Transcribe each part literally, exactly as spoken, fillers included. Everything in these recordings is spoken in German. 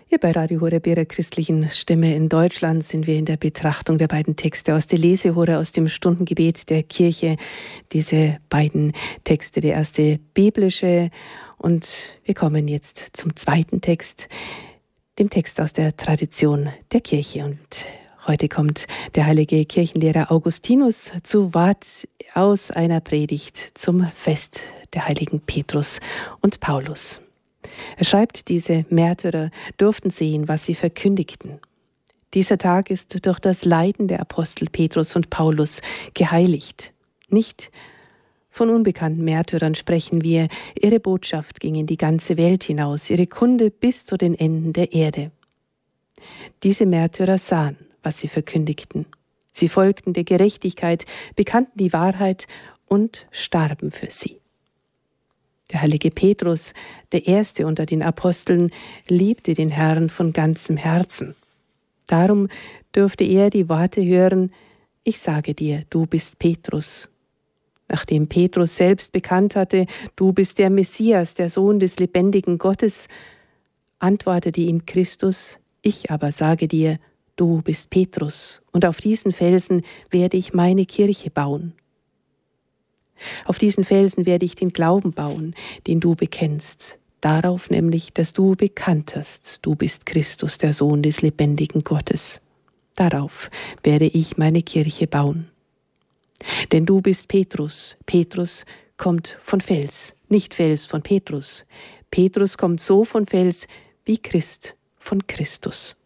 Hier bei Radio Horeb, Ihrer christlichen Stimme in Deutschland, sind wir in der Betrachtung der beiden Texte aus der Lesehure, aus dem Stundengebet der Kirche. Diese beiden Texte, der erste biblische, und wir kommen jetzt zum zweiten Text, dem Text aus der Tradition der Kirche. Und heute kommt der heilige Kirchenlehrer Augustinus zu Wort aus einer Predigt zum Fest der heiligen Petrus und Paulus. Er schreibt, diese Märtyrer durften sehen, was sie verkündigten. Dieser Tag ist durch das Leiden der Apostel Petrus und Paulus geheiligt. Nicht von unbekannten Märtyrern sprechen wir, ihre Botschaft ging in die ganze Welt hinaus, ihre Kunde bis zu den Enden der Erde. Diese Märtyrer sahen, was sie verkündigten. Sie folgten der Gerechtigkeit, bekannten die Wahrheit und starben für sie. Der heilige Petrus, der Erste unter den Aposteln, liebte den Herrn von ganzem Herzen. Darum durfte er die Worte hören: Ich sage dir, du bist Petrus. Nachdem Petrus selbst bekannt hatte, du bist der Messias, der Sohn des lebendigen Gottes, antwortete ihm Christus: Ich aber sage dir, du bist Petrus, und auf diesen Felsen werde ich meine Kirche bauen. Auf diesen Felsen werde ich den Glauben bauen, den du bekennst, darauf nämlich, dass du bekannt hast, du bist Christus, der Sohn des lebendigen Gottes. Darauf werde ich meine Kirche bauen. Denn du bist Petrus. Petrus kommt von Fels, nicht Fels von Petrus. Petrus kommt so von Fels wie Christ von Christus.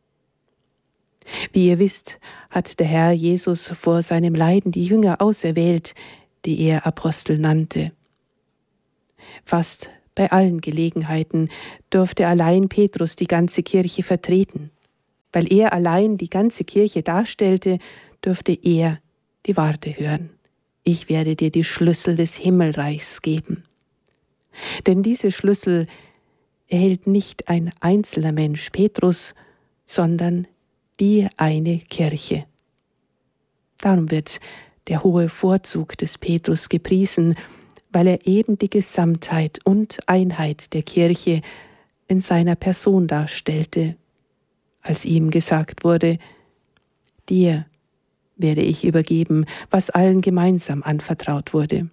Wie ihr wisst, hat der Herr Jesus vor seinem Leiden die Jünger auserwählt, die er Apostel nannte. Fast bei allen Gelegenheiten durfte allein Petrus die ganze Kirche vertreten. Weil er allein die ganze Kirche darstellte, durfte er die Worte hören: Ich werde dir die Schlüssel des Himmelreichs geben. Denn diese Schlüssel erhält nicht ein einzelner Mensch, Petrus, sondern die eine Kirche. Darum wird der hohe Vorzug des Petrus gepriesen, weil er eben die Gesamtheit und Einheit der Kirche in seiner Person darstellte, als ihm gesagt wurde: Dir werde ich übergeben, was allen gemeinsam anvertraut wurde.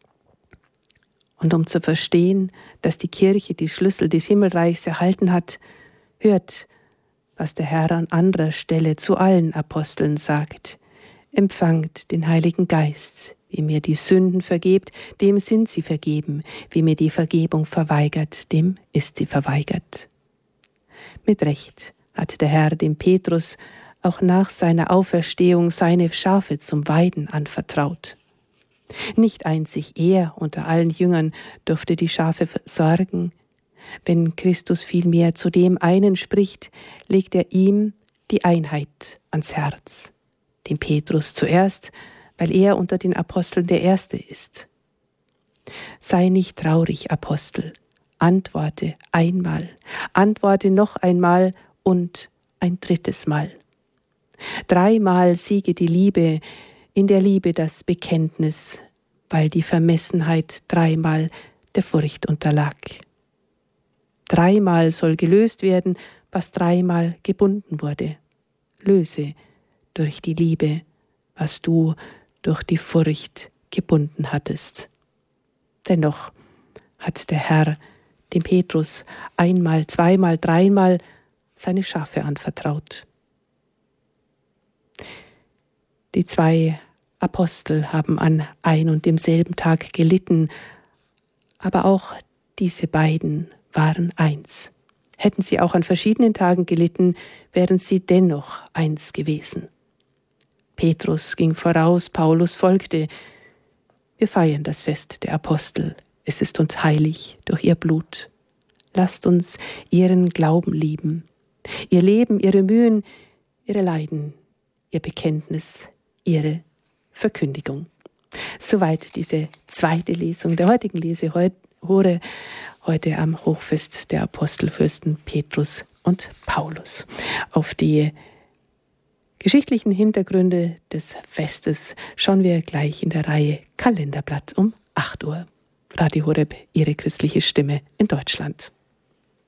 Und um zu verstehen, dass die Kirche die Schlüssel des Himmelreichs erhalten hat, hört, was der Herr an anderer Stelle zu allen Aposteln sagt: Empfangt den Heiligen Geist. Wie mir die Sünden vergebt, dem sind sie vergeben. Wie mir die Vergebung verweigert, dem ist sie verweigert. Mit Recht hat der Herr dem Petrus auch nach seiner Auferstehung seine Schafe zum Weiden anvertraut. Nicht einzig er unter allen Jüngern durfte die Schafe versorgen. Wenn Christus vielmehr zu dem einen spricht, legt er ihm die Einheit ans Herz. Dem Petrus zuerst, weil er unter den Aposteln der Erste ist. Sei nicht traurig, Apostel, antworte einmal, antworte noch einmal und ein drittes Mal. Dreimal siege die Liebe, in der Liebe das Bekenntnis, weil die Vermessenheit dreimal der Furcht unterlag. Dreimal soll gelöst werden, was dreimal gebunden wurde. Löse durch die Liebe, was du durch die Furcht gebunden hattest. Dennoch hat der Herr dem Petrus einmal, zweimal, dreimal seine Schafe anvertraut. Die zwei Apostel haben an ein und demselben Tag gelitten, aber auch diese beiden waren eins. Hätten sie auch an verschiedenen Tagen gelitten, wären sie dennoch eins gewesen. Petrus ging voraus, Paulus folgte. Wir feiern das Fest der Apostel. Es ist uns heilig durch ihr Blut. Lasst uns ihren Glauben lieben, ihr Leben, ihre Mühen, ihre Leiden, ihr Bekenntnis, ihre Verkündigung. Soweit diese zweite Lesung der heutigen Lesehure, heute am Hochfest der Apostelfürsten Petrus und Paulus. Auf die geschichtlichen Hintergründe des Festes schauen wir gleich in der Reihe Kalenderblatt um acht Uhr. Radio Horeb, Ihre christliche Stimme in Deutschland.